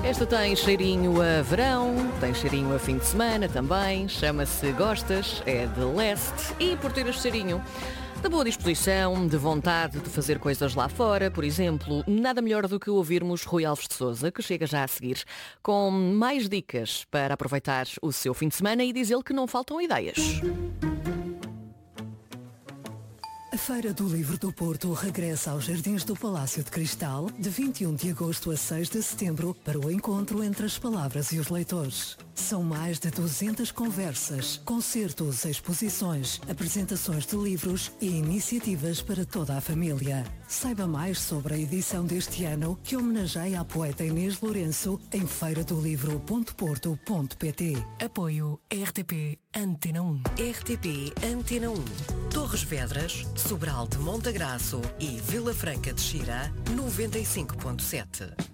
Esta tem cheirinho a verão, tem cheirinho a fim de semana também, chama-se Gostas, é de leste e por ter este cheirinho de boa disposição, de vontade de fazer coisas lá fora, por exemplo, nada melhor do que ouvirmos Rui Alves de Sousa, que chega já a seguir, com mais dicas para aproveitar o seu fim de semana e diz ele que não faltam ideias. A Feira do Livro do Porto regressa aos Jardins do Palácio de Cristal de 21 de agosto a 6 de setembro para o encontro entre as palavras e os leitores. São mais de 200 conversas, concertos, exposições, apresentações de livros e iniciativas para toda a família. Saiba mais sobre a edição deste ano que homenageia a poeta Inês Lourenço em feiradolivro.porto.pt. Apoio RTP Antena 1. RTP Antena 1. Torres Vedras, Sobral de Montagraço e Vila Franca de Xira, 95.7.